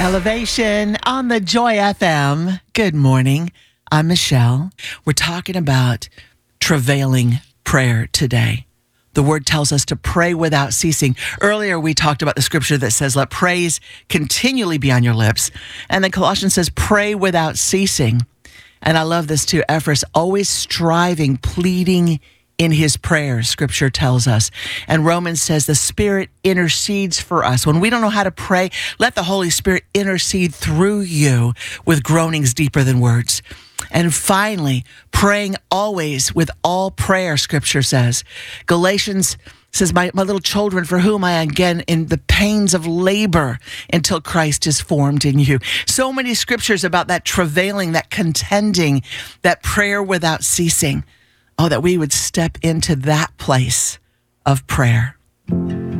Elevation on the Joy FM. Good morning. I'm Michelle. We're talking about travailing prayer today. The word tells us to pray without ceasing. Earlier, we talked about the scripture that says, let praise continually be on your lips. And then Colossians says, pray without ceasing. And I love this too. Ephraim, always striving, pleading in his prayers, scripture tells us. And Romans says the Spirit intercedes for us. When we don't know how to pray, let the Holy Spirit intercede through you with groanings deeper than words. And finally, praying always with all prayer, scripture says. Galatians says, my little children, for whom I am again in the pains of labor until Christ is formed in you. So many scriptures about that travailing, that contending, that prayer without ceasing. Oh, that we would step into that place of prayer.